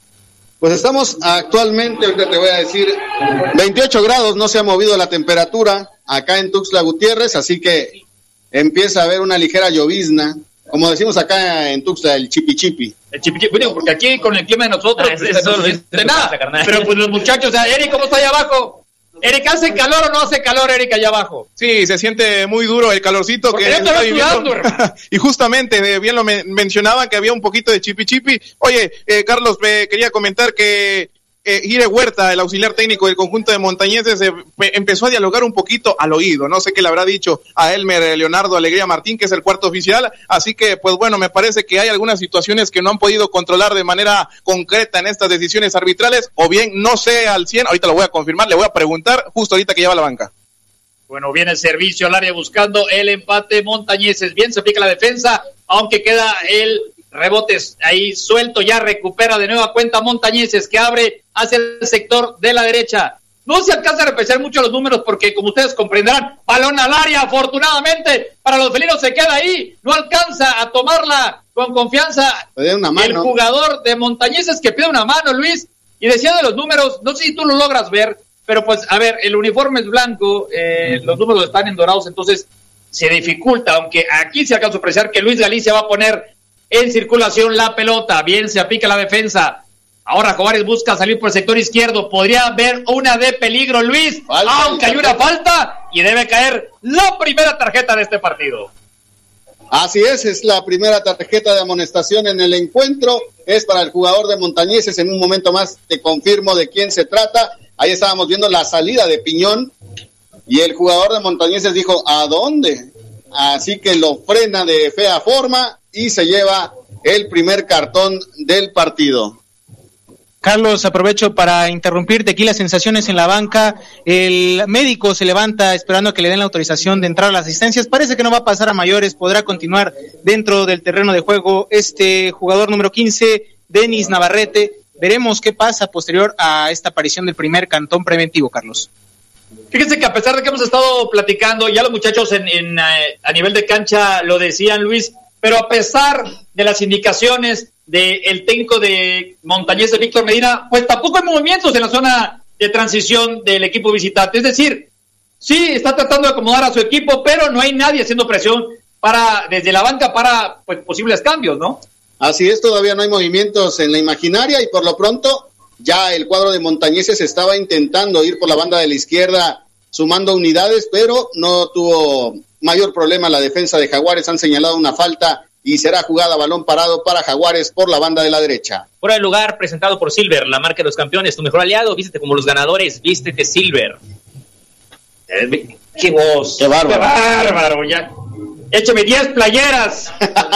A: Pues estamos actualmente, ahorita te voy a decir, veintiocho grados, no se ha movido la temperatura acá en Tuxtla Gutiérrez, así que empieza a haber una ligera llovizna, como decimos acá en Tuxtla, el chipi chipi.
B: El chipi chipi, bueno, porque aquí con el clima de nosotros,
E: ah,
B: pues,
E: eso,
B: no
E: eso,
B: de nada,
E: carnal.
B: Pero pues los muchachos, o sea, Eric, ¿cómo está allá abajo? Eric, ¿hace calor o no hace calor, Eric, allá abajo?
C: Sí, se siente muy duro el calorcito
B: Porque
C: que
B: yo
C: está
B: estudiando,
C: viviendo. Y justamente, eh, bien lo me mencionaban que había un poquito de chipi chipi. Oye, eh, Carlos, me quería comentar que eh, Gire Huerta, el auxiliar técnico del conjunto de montañeses, eh, empezó a dialogar un poquito al oído. No sé qué le habrá dicho a Elmer Leonardo Alegría Martín, que es el cuarto oficial. Así que, pues bueno, me parece que hay algunas situaciones que no han podido controlar de manera concreta en estas decisiones arbitrales, o bien no sé al cien, ahorita lo voy a confirmar, le voy a preguntar justo ahorita que lleva la banca.
B: Bueno, viene el servicio al área buscando el empate montañeses. Bien, se aplica la defensa, aunque queda el rebote ahí suelto, ya recupera de nueva cuenta montañeses, que abre hacia el sector de la derecha. No se alcanza a repensar mucho los números porque, como ustedes comprenderán, balón al área, afortunadamente, para los felinos se queda ahí, no alcanza a tomarla con confianza
A: una mano.
B: El jugador de montañeses que pide una mano, Luis, y decía de los números, no sé si tú lo logras ver, pero pues, a ver, el uniforme es blanco, eh, los números están en dorados, entonces se dificulta, aunque aquí se alcanza a apreciar que Luis Galicia va a poner en circulación la pelota, bien se aplica la defensa. Ahora Juárez busca salir por el sector izquierdo, podría haber una de peligro, Luis, falta, aunque hay una falta y debe caer la primera tarjeta de este partido.
A: Así es, es la primera tarjeta de amonestación en el encuentro, es para el jugador de Montañeses. En un momento más te confirmo de quién se trata. Ahí estábamos viendo la salida de Piñón y el jugador de Montañeses dijo, ¿a dónde? Así que lo frena de fea forma y se lleva el primer cartón del partido.
D: Carlos, aprovecho para interrumpirte aquí las sensaciones en la banca. El médico se levanta esperando que le den la autorización de entrar a las asistencias. Parece que no va a pasar a mayores, podrá continuar dentro del terreno de juego este jugador número quince, Denis Navarrete. Veremos qué pasa posterior a esta aparición del primer cantón preventivo, Carlos.
B: Fíjense que a pesar de que hemos estado platicando, ya los muchachos en, en, a nivel de cancha lo decían, Luis, pero a pesar de las indicaciones del técnico de Montañeses, Víctor Medina, pues tampoco hay movimientos en la zona de transición del equipo visitante. Es decir, sí está tratando de acomodar a su equipo, pero no hay nadie haciendo presión para desde la banca para pues posibles cambios, ¿no?
A: Así es, todavía no hay movimientos en la imaginaria y por lo pronto ya el cuadro de Montañeses estaba intentando ir por la banda de la izquierda sumando unidades, pero no tuvo mayor problema la defensa de Jaguares. Han señalado una falta y será jugada balón parado para Jaguares por la banda de la derecha.
E: Fuera de lugar, presentado por Silver, la marca de los campeones, tu mejor aliado, vístete como los ganadores, vístete Silver.
B: Eh, ¡Qué voz!
A: ¡Qué bárbaro!
B: ¡Qué bárbaro! Ya. Écheme diez playeras.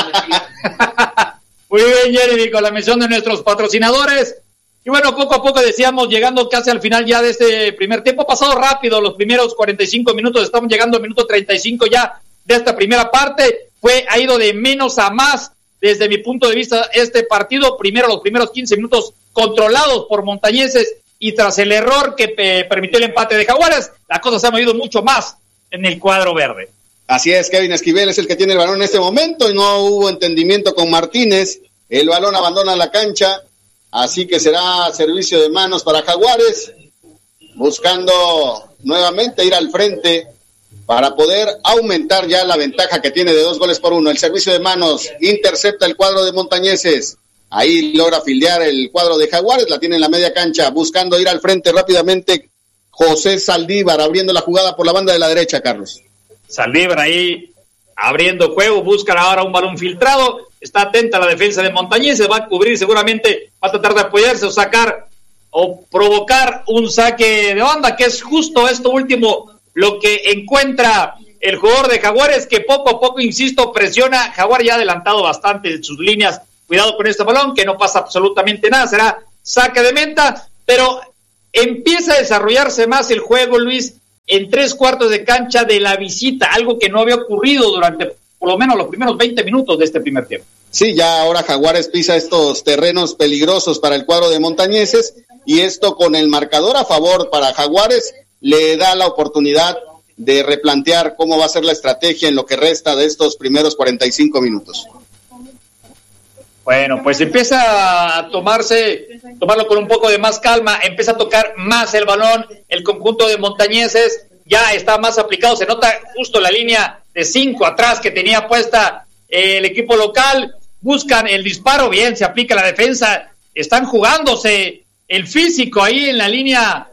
B: Muy bien, Jeremy, con la mención de nuestros patrocinadores. Y bueno, poco a poco decíamos, llegando casi al final ya de este primer tiempo, ha pasado rápido los primeros cuarenta y cinco minutos, estamos llegando al minuto treinta y cinco ya de esta primera parte. Fue, ha ido de menos a más desde mi punto de vista este partido. Primero los primeros quince minutos controlados por Montañeses y tras el error que eh, permitió el empate de Jaguares, la cosa se ha movido mucho más en el cuadro verde.
A: Así es, Kevin Esquivel es el que tiene el balón en este momento y no hubo entendimiento con Martínez. El balón abandona la cancha, así que será servicio de manos para Jaguares, buscando nuevamente ir al frente para poder aumentar ya la ventaja que tiene de dos goles por uno. El servicio de manos intercepta el cuadro de Montañeses. Ahí logra fildear el cuadro de Jaguares, la tiene en la media cancha, buscando ir al frente rápidamente José Saldívar, abriendo la jugada por la banda de la derecha, Carlos.
B: Saldívar ahí abriendo juego, buscan ahora un balón filtrado está atenta a la defensa de Montañeses, va a cubrir seguramente, va a tratar de apoyarse o sacar o provocar un saque de banda, que es justo esto último lo que encuentra el jugador de Jaguares, que poco a poco, insisto, presiona. Jaguar ya ha adelantado bastante en sus líneas, cuidado con este balón, que no pasa absolutamente nada, será saque de meta, pero empieza a desarrollarse más el juego, Luis, en tres cuartos de cancha de la visita, algo que no había ocurrido durante por lo menos los primeros veinte minutos de este primer tiempo.
A: Sí, ya ahora Jaguares pisa estos terrenos peligrosos para el cuadro de Montañeses, y esto con el marcador a favor para Jaguares le da la oportunidad de replantear cómo va a ser la estrategia en lo que resta de estos primeros cuarenta y cinco minutos.
B: Bueno, pues empieza a tomarse, tomarlo con un poco de más calma, empieza a tocar más el balón, el conjunto de Montañeses ya está más aplicado, se nota justo la línea de cinco atrás que tenía puesta eh, el equipo local, buscan el disparo, bien, se aplica la defensa, están jugándose el físico ahí en la línea,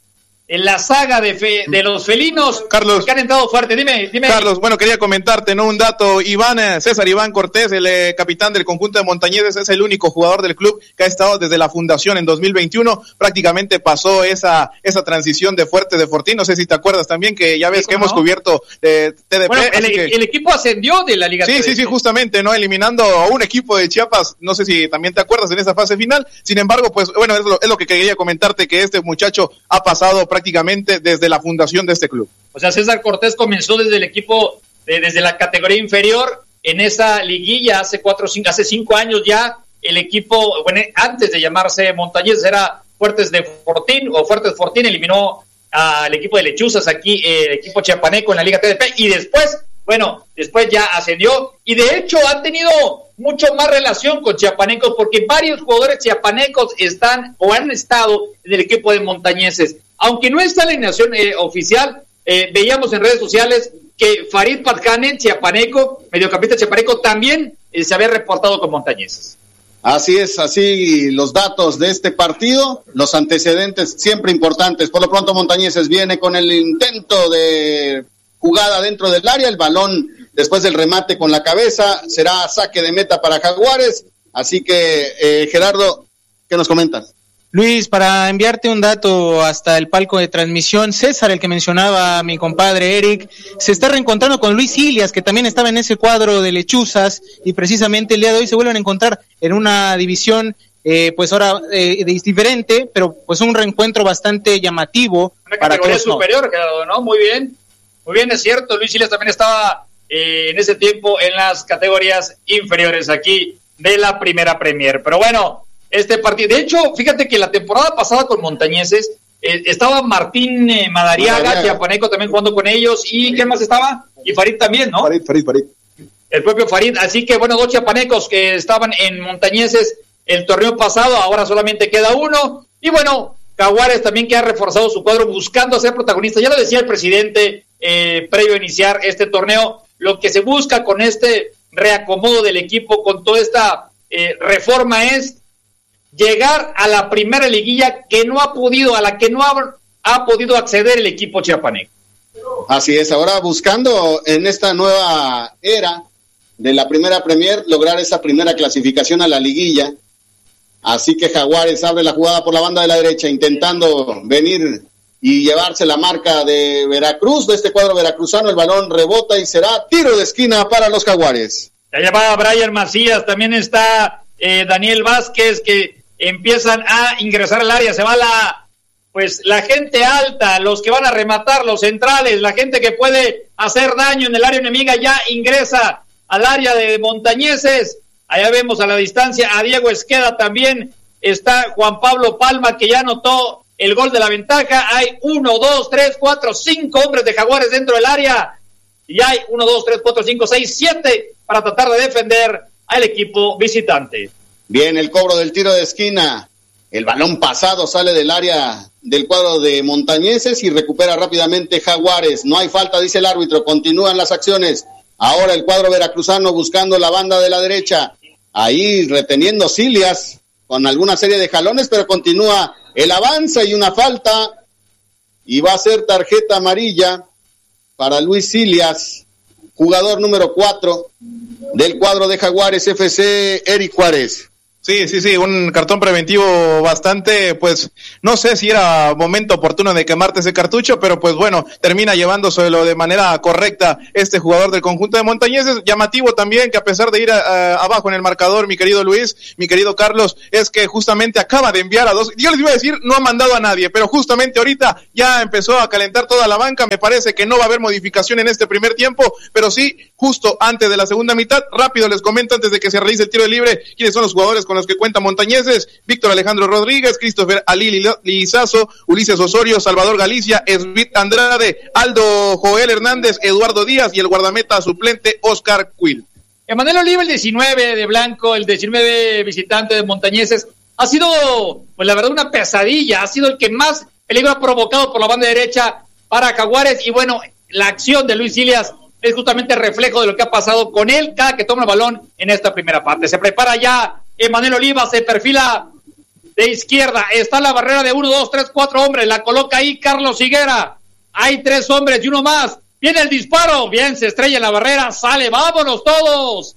B: en la saga de, fe, de los felinos,
C: Carlos,
B: que han entrado fuerte. Dime, dime.
C: Carlos, bueno, quería comentarte, ¿no? Un dato, Iván, eh, César Iván Cortés, el eh, capitán del conjunto de Montañeses, es el único jugador del club que ha estado desde la fundación en dos mil veintiuno, prácticamente pasó esa esa transición de Fuerte de Fortín, no sé si te acuerdas también, que ya ves sí, que hemos no? cubierto eh, T D P.
B: Bueno, el,
C: que...
B: el equipo ascendió de la Liga
C: Sí, T D P. sí, sí, justamente, ¿no? Eliminando a un equipo de Chiapas, no sé si también te acuerdas en esa fase final, sin embargo, pues, bueno, es lo, es lo que quería comentarte, que este muchacho ha pasado prácticamente desde de la fundación de este club.
B: O sea, César Cortés comenzó desde el equipo, de, desde la categoría inferior, en esa liguilla hace cuatro, cinco, hace cinco años ya, el equipo, bueno, antes de llamarse Montañeses era Fuertes de Fortín, o Fuertes Fortín, eliminó al equipo de Lechuzas aquí, eh, el equipo chiapaneco en la Liga T D P, y después, bueno, después ya ascendió, y de hecho ha tenido mucho más relación con chiapanecos, porque varios jugadores chiapanecos están, o han estado en el equipo de Montañeses. Aunque no está la alineación eh, oficial, eh, veíamos en redes sociales que Farid Patkanen, chiapaneco, mediocampista chiapaneco, también eh, se había reportado con Montañeses.
A: Así es, así los datos de este partido, los antecedentes siempre importantes. Por lo pronto Montañeses viene con el intento de jugada dentro del área, el balón después del remate con la cabeza, será saque de meta para Jaguares. Así que, eh, Gerardo, ¿qué nos comentas?
D: Luis, para enviarte un dato hasta el palco de transmisión, César, el que mencionaba mi compadre Eric, se está reencontrando con Luis Ilias, que también estaba en ese cuadro de Lechuzas, y precisamente el día de hoy se vuelven a encontrar en una división, eh, pues ahora eh, diferente, pero pues un reencuentro bastante llamativo.
B: Una categoría superior, ¿no? Muy bien, muy bien, es cierto, Luis Ilias también estaba eh, en ese tiempo en las categorías inferiores aquí de la Primera Premier, pero bueno, este partido, de hecho, fíjate que la temporada pasada con Montañeses eh, estaba Martín eh, Madariaga, Madariaga, chiapaneco también jugando con ellos, y ¿quién más estaba? Y Farid también, ¿no?
A: Farid, Farid, Farid.
B: El propio Farid, así que bueno, dos chiapanecos que estaban en Montañeses el torneo pasado, ahora solamente queda uno, y bueno, Jaguares también que ha reforzado su cuadro buscando ser protagonista, ya lo decía el presidente eh, previo a iniciar este torneo, lo que se busca con este reacomodo del equipo, con toda esta eh, reforma es llegar a la primera liguilla que no ha podido, a la que no ha, ha podido acceder el equipo chiapaneco.
A: Así es, ahora buscando en esta nueva era de la Primera Premier lograr esa primera clasificación a la liguilla. Así que Jaguares abre la jugada por la banda de la derecha, intentando venir y llevarse la marca de Veracruz, de este cuadro veracruzano. El balón rebota y será tiro de esquina para los Jaguares.
B: Ya lleva Brian Macías, también está eh, Daniel Vázquez, que empiezan a ingresar al área, se va la, pues la gente alta, los que van a rematar, los centrales, la gente que puede hacer daño en el área enemiga ya ingresa al área de Montañeses. Allá vemos a la distancia a Diego Esqueda, también está Juan Pablo Palma, que ya anotó el gol de la ventaja. Hay uno, dos, tres, cuatro, cinco hombres de Jaguares dentro del área, y hay uno, dos, tres, cuatro, cinco, seis, siete para tratar de defender al equipo visitante.
A: Bien, el cobro del tiro de esquina, el balón pasado sale del área del cuadro de Montañeses y recupera rápidamente Jaguares. No hay falta, dice el árbitro, continúan las acciones. Ahora el cuadro veracruzano buscando la banda de la derecha, ahí reteniendo Silias con alguna serie de jalones, pero continúa el avance y una falta, y va a ser tarjeta amarilla para Luis Silias. jugador número cuatro del cuadro de Jaguares F C, Eric Juárez.
C: Sí, sí, sí, un cartón preventivo bastante, pues, no sé si era momento oportuno de quemarte ese cartucho, pero pues bueno, termina llevándoselo de manera correcta este jugador del conjunto de Montañeses. Llamativo también que a pesar de ir a, a, abajo en el marcador, mi querido Luis, mi querido Carlos, es que justamente acaba de enviar a dos, yo les iba a decir, no ha mandado a nadie, pero justamente ahorita ya empezó a calentar toda la banca. Me parece que no va a haber modificación en este primer tiempo, pero sí, justo antes de la segunda mitad. Rápido les comento antes de que se realice el tiro de libre, quiénes son los jugadores con los que cuenta Montañeses: Víctor Alejandro Rodríguez, Christopher Ali Lizazo, Ulises Osorio, Salvador Galicia, Esbit Andrade, Aldo Joel Hernández, Eduardo Díaz y el guardameta suplente Oscar Quill.
B: Emanuel Oliva, el diecinueve de Blanco, el diecinueve visitante de Montañeses, ha sido, pues la verdad, una pesadilla, ha sido el que más peligro ha provocado por la banda derecha para Jaguares, y bueno, la acción de Luis Ilias es justamente reflejo de lo que ha pasado con él cada que toma el balón en esta primera parte. Se prepara ya Emanuel Oliva, se perfila de izquierda, está la barrera de uno, dos, tres, cuatro hombres, la coloca ahí Carlos Higuera, hay tres hombres y uno más, viene el disparo, bien, se estrella en la barrera, sale, vámonos todos,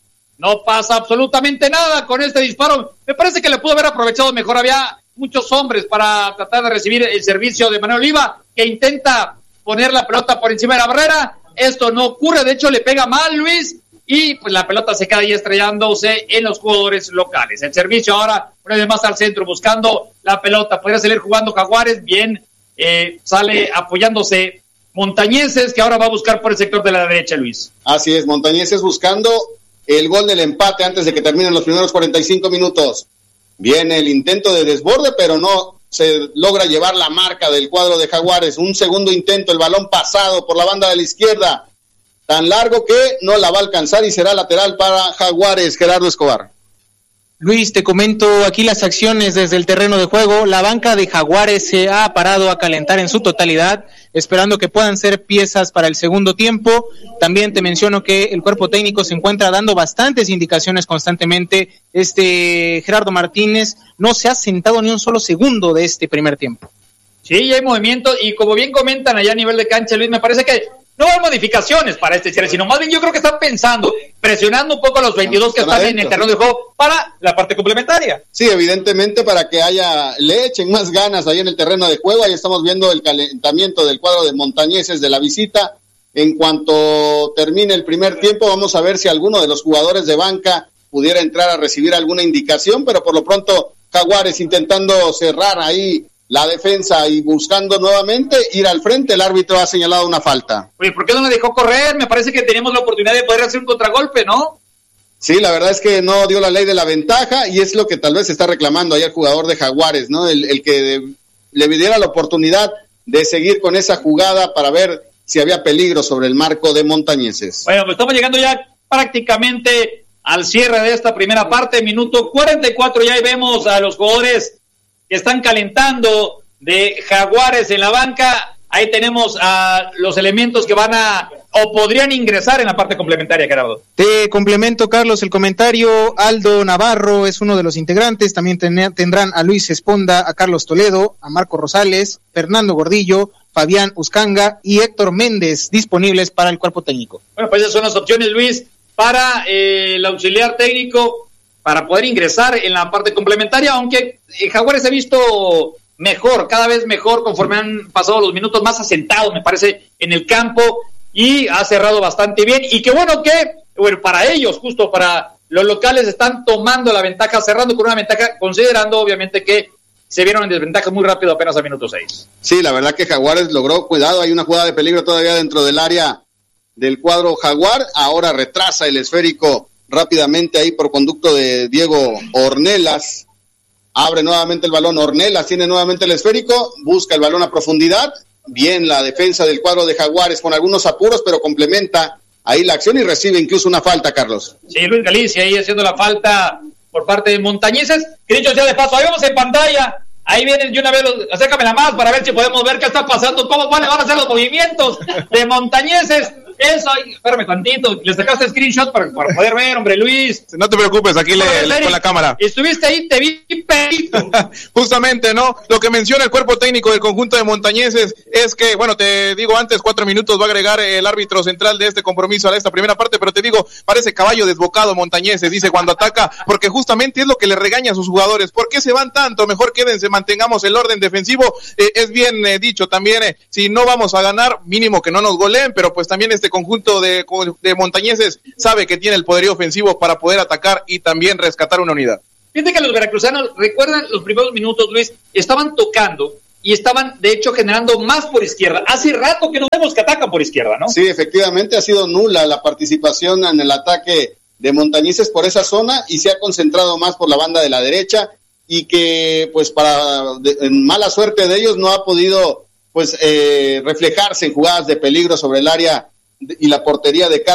B: no pasa absolutamente nada con este disparo. Me parece que le pudo haber aprovechado mejor, había muchos hombres para tratar de recibir el servicio de Emanuel Oliva, que intenta poner la pelota por encima de la barrera. Esto no ocurre, de hecho le pega mal Luis, y pues la pelota se queda ahí estrellándose en los jugadores locales. El servicio ahora, una vez más al centro, buscando la pelota. Podría salir jugando Jaguares, bien, eh, sale apoyándose Montañeses, que ahora va a buscar por el sector de la derecha, Luis.
A: Así es, Montañeses buscando el gol del empate antes de que terminen los primeros cuarenta y cinco minutos. Viene el intento de desborde, pero no se logra llevar la marca del cuadro de Jaguares. Un segundo intento, el balón pasado por la banda de la izquierda, tan largo que no la va a alcanzar y será lateral para Jaguares. Gerardo Escobar.
D: Luis, te comento aquí las acciones desde el terreno de juego. La banca de Jaguares se ha parado a calentar en su totalidad, esperando que puedan ser piezas para el segundo tiempo. También te menciono que el cuerpo técnico se encuentra dando bastantes indicaciones constantemente. Este Gerardo Martínez no se ha sentado ni un solo segundo de este primer tiempo.
B: Sí, hay movimiento, y como bien comentan allá a nivel de cancha, Luis, me parece que no hay modificaciones para este cierre, sino más bien yo creo que están pensando, presionando un poco a los veintidós que están en el terreno de juego para la parte complementaria.
A: Sí, evidentemente para que haya, le echen más ganas ahí en el terreno de juego. Ahí estamos viendo el calentamiento del cuadro de Montañeses de la visita. En cuanto termine el primer tiempo, vamos a ver si alguno de los jugadores de banca pudiera entrar a recibir alguna indicación, pero por lo pronto Jaguares intentando cerrar ahí la defensa y buscando nuevamente ir al frente. El árbitro ha señalado una falta.
B: Oye, ¿por qué no me dejó correr? Me parece que teníamos la oportunidad de poder hacer un contragolpe, ¿no?
A: Sí, la verdad es que no dio la ley de la ventaja, y es lo que tal vez está reclamando ahí el jugador de Jaguares, ¿no? El, el que de, le diera la oportunidad de seguir con esa jugada para ver si había peligro sobre el marco de Montañeses.
B: Bueno, pues estamos llegando ya prácticamente al cierre de esta primera parte, minuto cuarenta y cuatro, ya ahí vemos a los jugadores que están calentando de Jaguares en la banca. Ahí tenemos a los elementos que van a o podrían ingresar en la parte complementaria, Gerardo.
D: Te complemento, Carlos, el comentario. Aldo Navarro es uno de los integrantes. También ten- tendrán a Luis Esponda, a Carlos Toledo, a Marco Rosales, Fernando Gordillo, Fabián Uscanga y Héctor Méndez disponibles para el cuerpo técnico.
B: Bueno, pues esas son las opciones, Luis, para eh, el auxiliar técnico, para poder ingresar en la parte complementaria, aunque eh, Jaguares se ha visto mejor, cada vez mejor conforme han pasado los minutos, más asentado, me parece, en el campo, y ha cerrado bastante bien, y qué bueno que, bueno, para ellos, justo para los locales, están tomando la ventaja, cerrando con una ventaja, considerando obviamente que se vieron en desventaja muy rápido apenas a minuto seis.
A: Sí, la verdad que Jaguares logró, cuidado, hay una jugada de peligro todavía dentro del área del cuadro Jaguar, ahora retrasa el esférico rápidamente ahí por conducto de Diego Ornelas, abre nuevamente el balón, Ornelas tiene nuevamente el esférico, busca el balón a profundidad, bien la defensa del cuadro de Jaguares con algunos apuros, pero complementa ahí la acción y recibe incluso una falta, Carlos.
B: Sí, Luis Galicia ahí haciendo la falta por parte de Montañeses, que dicho sea de paso, ahí vemos en pantalla, ahí vienen, yo una vez, acércamela más para ver si podemos ver qué está pasando, cómo van a ser los movimientos de Montañeses. Eso, espérame tantito, le sacaste screenshot para, para poder ver, hombre, Luis.
C: No te preocupes, aquí le, le con la cámara.
B: Estuviste ahí, te vi perito.
C: Justamente, ¿no? Lo que menciona el cuerpo técnico del conjunto de montañeses es que, bueno, te digo antes, cuatro minutos va a agregar el árbitro central de este compromiso a esta primera parte, pero te digo, parece caballo desbocado montañeses, dice cuando ataca, porque justamente es lo que le regaña a sus jugadores. ¿Por qué se van tanto? Mejor quédense, mantengamos el orden defensivo. Eh, es bien eh, dicho también, eh, si no vamos a ganar, mínimo que no nos goleen, pero pues también este conjunto de, de montañeses sabe que tiene el poderío ofensivo para poder atacar y también rescatar una unidad.
B: Fíjate que los veracruzanos, recuerdan los primeros minutos, Luis, estaban tocando y estaban, de hecho, generando más por izquierda. Hace rato que no vemos que atacan por izquierda, ¿no?
A: Sí, efectivamente ha sido nula la participación en el ataque de montañeses por esa zona y se ha concentrado más por la banda de la derecha y que, pues, para de, en mala suerte de ellos no ha podido, pues, eh, reflejarse en jugadas de peligro sobre el área y la portería de